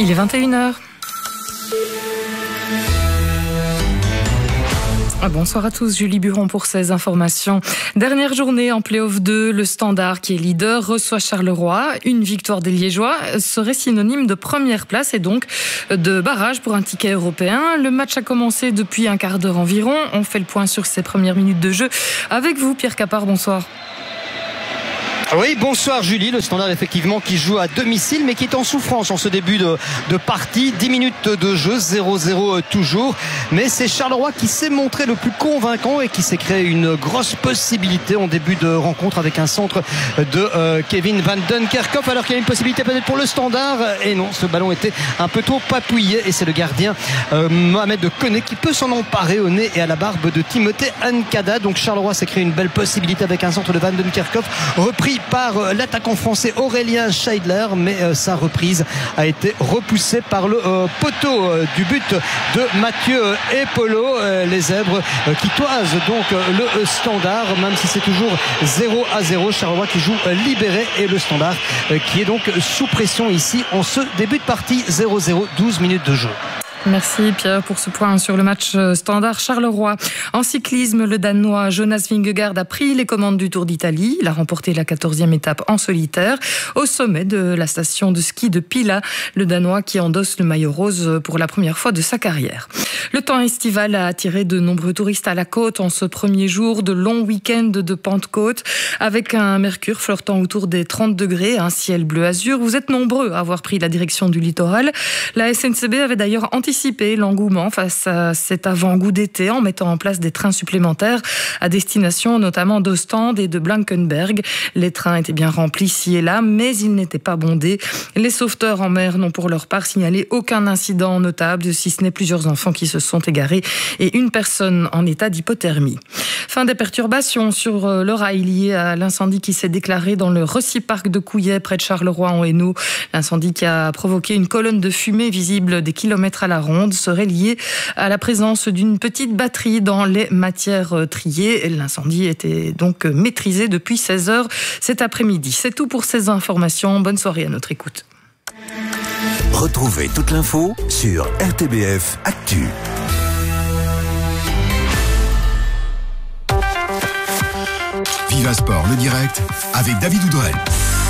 Il est 21h. Bonsoir à tous, Julie Buron pour ces informations. Dernière journée en Play-off 2, le Standard qui est leader reçoit Charleroi. Une victoire des Liégeois serait synonyme de première place et donc de barrage pour un ticket européen. Le match a commencé depuis un quart d'heure environ. On fait le point sur ces premières minutes de jeu. Avec vous, Pierre Capard, bonsoir. Oui, bonsoir Julie, le Standard effectivement qui joue à domicile mais qui est en souffrance en ce début de partie. 10 minutes de jeu, 0-0 toujours, mais c'est Charleroi qui s'est montré le plus convaincant et qui s'est créé une grosse possibilité en début de rencontre avec un centre de Kevin Van Den Kerkhoff, alors qu'il y a une possibilité peut-être pour le Standard, et non, ce ballon était un peu trop papouillé et c'est le gardien Mohamed Koné qui peut s'en emparer au nez et à la barbe de Timothée Ankada. Donc Charleroi s'est créé une belle possibilité avec un centre de Van Den Kerkhoff repris par l'attaquant français Aurélien Scheidler, mais sa reprise a été repoussée par le poteau du but de Mathieu Epolo. Les Zèbres qui toisent donc le Standard, même si c'est toujours 0-0. Charleroi qui joue libéré et le Standard qui est donc sous pression ici en ce début de partie. 0-0, 12 minutes de jeu. Merci Pierre pour ce point sur le match Standard Charleroi. En cyclisme, le Danois Jonas Vingegaard a pris les commandes du Tour d'Italie. Il a remporté la 14e étape en solitaire au sommet de la station de ski de Pila. Le Danois qui endosse le maillot rose pour la première fois de sa carrière. Le temps estival a attiré de nombreux touristes à la côte en ce premier jour de long week-end de Pentecôte avec un mercure flirtant autour des 30 degrés, un ciel bleu azur. Vous êtes nombreux à avoir pris la direction du littoral. La SNCB avait d'ailleurs anticipé l'engouement face à cet avant-goût d'été en mettant en place des trains supplémentaires à destination notamment d'Ostende et de Blankenberg. Les trains étaient bien remplis ci et là, mais ils n'étaient pas bondés. Les sauveteurs en mer n'ont pour leur part signalé aucun incident notable, si ce n'est plusieurs enfants qui se sont égarés et une personne en état d'hypothermie. Fin des perturbations sur le rail lié à l'incendie qui s'est déclaré dans le Rossi Park de Couillet près de Charleroi en Hainaut. L'incendie qui a provoqué une colonne de fumée visible des kilomètres à la ronde serait lié à la présence d'une petite batterie dans les matières triées. L'incendie était donc maîtrisé depuis 16h cet après-midi. C'est tout pour ces informations. Bonne soirée à notre écoute. Retrouvez toute l'info sur RTBF Actu. Viva Sport, le direct avec David Oudrel.